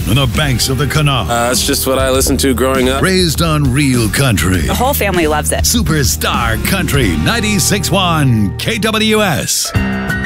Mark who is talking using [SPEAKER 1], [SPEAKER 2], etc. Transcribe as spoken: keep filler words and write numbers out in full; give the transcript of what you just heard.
[SPEAKER 1] on the banks of the Kanawha.
[SPEAKER 2] Uh, it's just what I listened to growing up.
[SPEAKER 1] Raised on real country.
[SPEAKER 3] The whole family loves it.
[SPEAKER 1] Superstar Country ninety-six point one K W S.